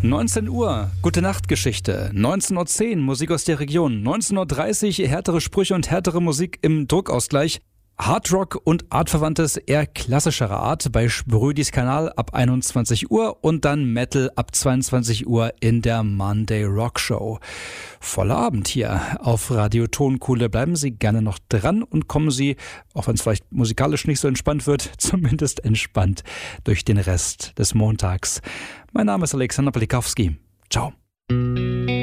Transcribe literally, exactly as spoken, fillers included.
neunzehn Uhr, Gute Nacht Geschichte. neunzehn Uhr zehn, Musik aus der Region. neunzehn Uhr dreißig, härtere Sprüche und härtere Musik im Druckausgleich. Hardrock und artverwandtes, eher klassischerer Art bei Sprödis Kanal ab einundzwanzig Uhr und dann Metal ab zweiundzwanzig Uhr in der Monday Rock Show. Voller Abend hier auf Radio Tonkuhle. Bleiben Sie gerne noch dran und kommen Sie, auch wenn es vielleicht musikalisch nicht so entspannt wird, zumindest entspannt durch den Rest des Montags. Mein Name ist Alexander Pelikowski. Ciao.